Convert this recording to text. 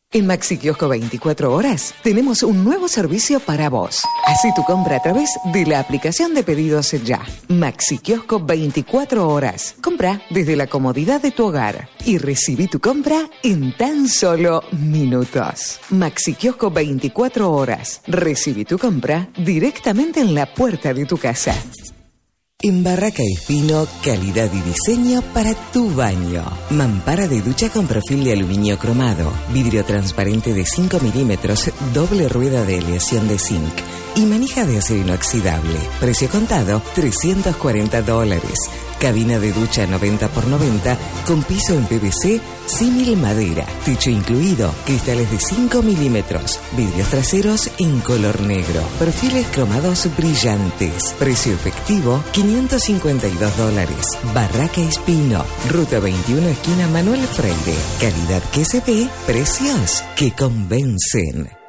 En Maxi Kiosco 24 horas tenemos un nuevo servicio para vos. Hacé tu compra a través de la aplicación de pedidos ya. Maxi Kiosco 24 horas. Compra desde la comodidad de tu hogar y recibí tu compra en tan solo minutos. Maxi Kiosco 24 horas. Recibí tu compra directamente en la puerta de tu casa. En Barraca Espino, calidad y diseño para tu baño. Mampara de ducha con perfil de aluminio cromado, vidrio transparente de 5 milímetros, doble rueda de aleación de zinc y manija de acero inoxidable. Precio contado, $340. Cabina de ducha 90x90 con piso en PVC, símil madera. Techo incluido, cristales de 5 milímetros. Vidrios traseros en color negro. Perfiles cromados brillantes. Precio efectivo, $552. Barraca Espino, Ruta 21, esquina Manuel Freire. Calidad que se ve, precios que convencen.